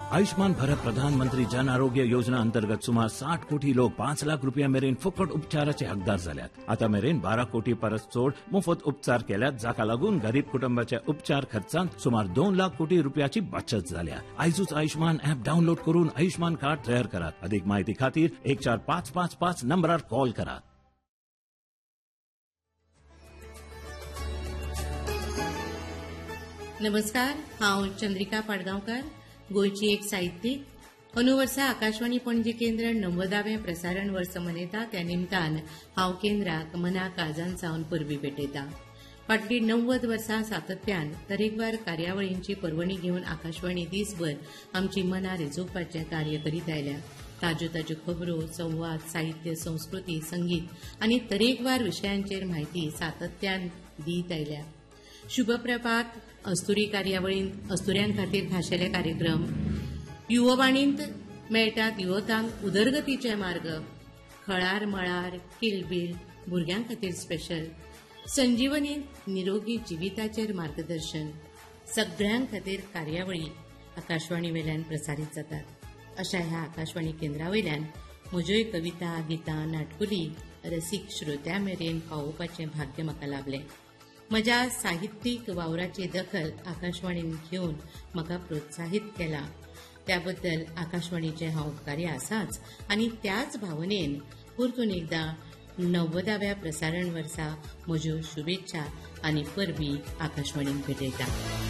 आयुष्मान भारत प्रधानमंत्री जन आरोग्य योजना अंतर्गत सुमार 60 कोटी लोक 5 लाख रुपया मेरेन फुकट उपचाराचे हकदार झाल्यात. आता मेरेन 12 कोटी परस चोड मोफत उपचार केल्यात, जाका लागून गरीब कुटुंबाच्या उपचार खर्चांत सुमार 2 लाख कोटी रुपयाची बचत झाल्या. आयजूच आयुष्मान ॲप डाउनलोड करून आयुष्मान कार्ड तयार करात. अधिक माहिती खातीर 14555 नंबरार कॉल करात. नमस्कार, हांव चंद्रिका पाडगांवकार, गोयची एक साहित्यीक. अंदू वर्सा आकाशवाणी पणजी केंद्र 90वें प्रसारण वर्स मनयता. त्या निमतान हांव केंद्राक मना काळजांसावन परबीं भेटयता. फाटलीं 90 वर्सां सातत्यान तरेकवार कार्यावळींची पर्वणी घेवन आकाशवाणी दिसभर आमची मनां रिजोवपाचें कार्य करीत आयल्या. ताज्यो ताज्यो खबरो, संवाद, साहित्य, संस्कृती, संगीत आनी तरेकवार विशयांचेर म्हायती सातत्यान दीत आयल्या. शुभप्रभात अस्तुरी कार्यावळींत अस्तुऱ्यां खातीर खाशेले कार्यक्रम, युववाणींत मेळटात युवतांक उदरगतीचे मार्ग, खळार मळार किलबिल भुरग्यां खातीर स्पेशल, संजीवनींत निरोगी जिविताचेर मार्गदर्शन, सगळ्यां खातीर कार्यावळी आकाशवाणी वेल्यान प्रसारीत जातात. अशा ह्या आकाशवाणी केंद्रावयल्यान म्हज्योय कविता, गितां, नाटकुली रसीक श्रोत्यां मेरेन पावोवपाचें भाग्य म्हाका लाभलें. म्हज्या साहित्यीक वावराची दखल आकाशवाणीन घेवन म्हाका प्रोत्साहीत केला. त्याबद्दल आकाशवाणीचे हांव उपकारी आसाच आनी त्याच भावनेन परतून एकदां 90व्या प्रसारण वर्सा म्हज्यो शुभेच्छा आनी परबीं आकाशवाणीक भेटयता.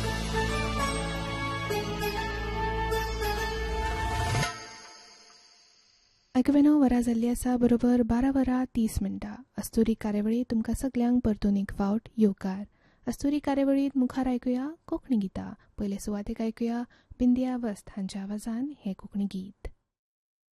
आयकवेनो वरां जाल्ली आसा, बरोबर 12:30. अस्तुरी कार्यावळी तुमकां सगल्यांक परतून एक फावट येवकार. अस्तुरी कार्यावळीत मुखार आयकुया कोंकणी गितां. पयले सुवातेक आयकुया बिंदिया वस्त हांच्या आवाजान हें कोंकणी गीत.